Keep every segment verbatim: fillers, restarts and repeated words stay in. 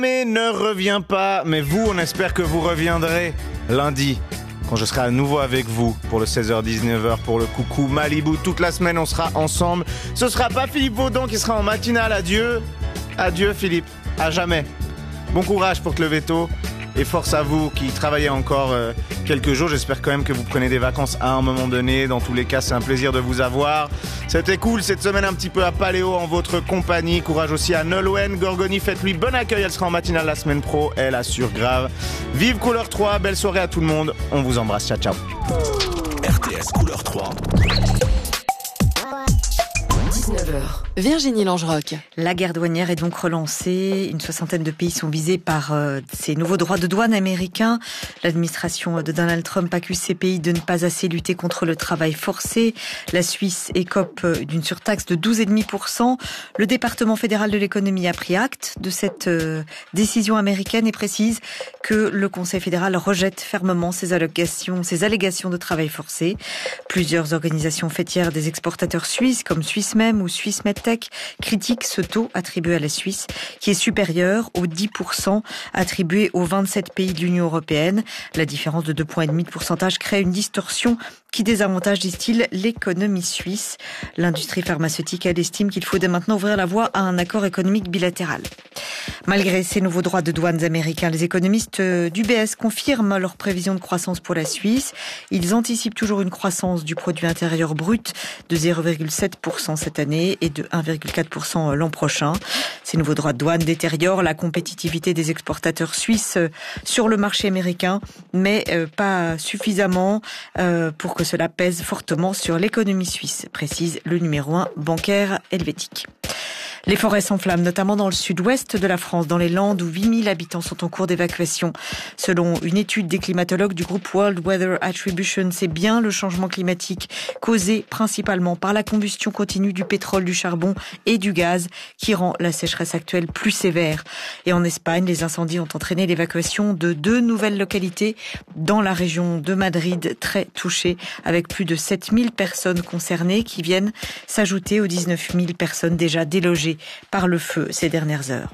Mais ne reviens pas, mais vous, on espère que vous reviendrez lundi, quand je serai à nouveau avec vous pour le seize heures dix-neuf heures pour le Coucou Malibu. Toute la semaine, on sera ensemble. Ce sera pas Philippe Vaudon qui sera en matinale. Adieu. Adieu, Philippe. À jamais. Bon courage pour te lever tôt. Et force à vous qui travaillez encore euh, quelques jours. J'espère quand même que vous prenez des vacances à un moment donné. Dans tous les cas, c'est un plaisir de vous avoir. C'était cool cette semaine un petit peu à Paléo en votre compagnie. Courage aussi à Nolwenn. Gorgoni, faites-lui bon accueil. Elle sera en matinale la semaine pro. Elle assure grave. Vive Couleur trois. Belle soirée à tout le monde. On vous embrasse. Ciao, ciao. R T S Couleur trois. dix-neuf heures. Virginie Langeroc. La guerre douanière est donc relancée. Une soixantaine de pays sont visés par euh, ces nouveaux droits de douane américains. L'administration de Donald Trump accuse ces pays de ne pas assez lutter contre le travail forcé. La Suisse écope d'une surtaxe de douze virgule cinq pour cent. Le département fédéral de l'économie a pris acte de cette euh, décision américaine et précise que le Conseil fédéral rejette fermement ces allégations, ces allégations de travail forcé. Plusieurs organisations fêtières des exportateurs suisses, comme SwissMem ou SwissMedTech, critiquent ce taux attribué à la Suisse, qui est supérieur aux dix pour cent attribués aux vingt-sept pays de l'Union européenne. La différence de deux virgule cinq points de pourcentage crée une distorsion qui désavantage, disent-ils, l'économie suisse. L'industrie pharmaceutique, elle estime qu'il faut dès maintenant ouvrir la voie à un accord économique bilatéral. Malgré ces nouveaux droits de douane américains, les économistes d'U B S confirment leurs prévisions de croissance pour la Suisse. Ils anticipent toujours une croissance du produit intérieur brut de zéro virgule sept pour cent cette année et de un virgule quatre pour cent l'an prochain. Ces nouveaux droits de douane détériorent la compétitivité des exportateurs suisses sur le marché américain, mais pas suffisamment pour que cela pèse fortement sur l'économie suisse, précise le numéro un bancaire helvétique. Les forêts s'enflamment, notamment dans le sud-ouest de la France, dans les Landes, où huit mille habitants sont en cours d'évacuation. Selon une étude des climatologues du groupe World Weather Attribution, c'est bien le changement climatique causé principalement par la combustion continue du pétrole, du charbon et du gaz qui rend la sécheresse actuelle plus sévère. Et en Espagne, les incendies ont entraîné l'évacuation de deux nouvelles localités dans la région de Madrid, très touchée, avec plus de sept mille personnes concernées qui viennent s'ajouter aux dix-neuf mille personnes déjà délogées par le feu ces dernières heures.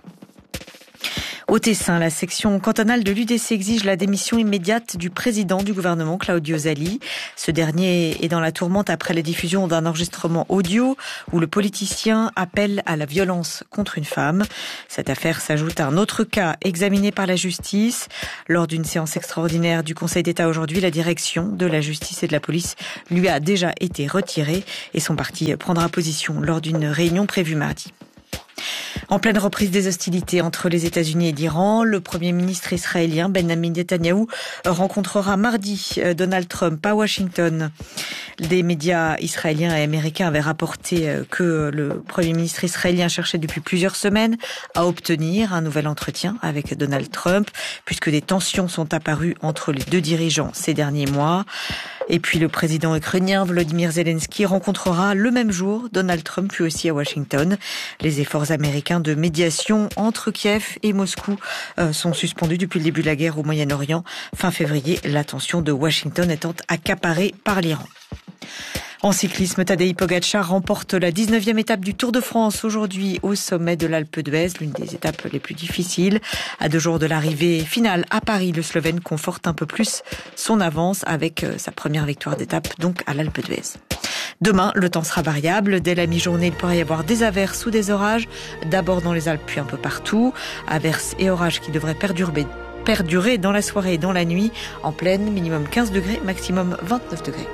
Au Tessin, la section cantonale de l'U D C exige la démission immédiate du président du gouvernement, Claudio Zali. Ce dernier est dans la tourmente après la diffusion d'un enregistrement audio où le politicien appelle à la violence contre une femme. Cette affaire s'ajoute à un autre cas examiné par la justice. Lors d'une séance extraordinaire du Conseil d'État aujourd'hui, la direction de la justice et de la police lui a déjà été retirée et son parti prendra position lors d'une réunion prévue mardi. En pleine reprise des hostilités entre les États-Unis et l'Iran, le Premier ministre israélien Benjamin Netanyahou rencontrera mardi Donald Trump à Washington. Des médias israéliens et américains avaient rapporté que le Premier ministre israélien cherchait depuis plusieurs semaines à obtenir un nouvel entretien avec Donald Trump, puisque des tensions sont apparues entre les deux dirigeants ces derniers mois. Et puis le président ukrainien Volodymyr Zelensky rencontrera le même jour Donald Trump, lui aussi à Washington. Les efforts américains de médiation entre Kiev et Moscou euh, sont suspendus depuis le début de la guerre au Moyen-Orient. Fin février, l'attention de Washington étant accaparée par l'Iran. En cyclisme, Tadej Pogačar remporte la dix-neuvième étape du Tour de France aujourd'hui au sommet de l'Alpe d'Huez, l'une des étapes les plus difficiles. À deux jours de l'arrivée finale à Paris, le Slovène conforte un peu plus son avance avec sa première victoire d'étape, donc à l'Alpe d'Huez. Demain, le temps sera variable. Dès la mi-journée, il pourrait y avoir des averses ou des orages, d'abord dans les Alpes puis un peu partout. Averses et orages qui devraient perdurer, perdurer dans la soirée et dans la nuit. En pleine, minimum quinze degrés, maximum vingt-neuf degrés.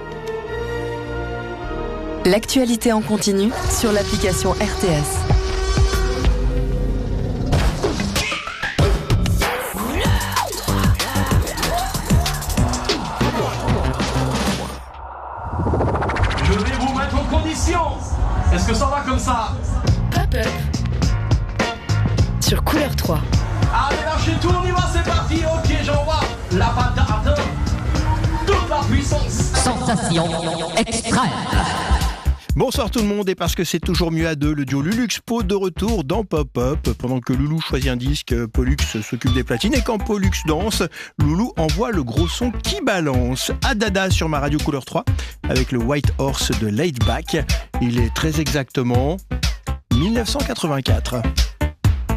L'actualité en continu sur l'application R T S. Je vais vous mettre en condition. Est-ce que ça va comme ça? Pop-up sur Couleur trois. Allez, lâchez tout, on y va, c'est parti. Ok, j'envoie la patate. Toute la puissance. Sensation extrême. Bonsoir tout le monde, et parce que c'est toujours mieux à deux, le duo Luluxpo de retour dans Pop-Up. Pendant que Loulou choisit un disque, Pollux s'occupe des platines, et quand Pollux danse, Loulou envoie le gros son qui balance. Adada sur ma radio Couleur trois, avec le White Horse de Laid Back. Il est très exactement mille neuf cent quatre-vingt-quatre.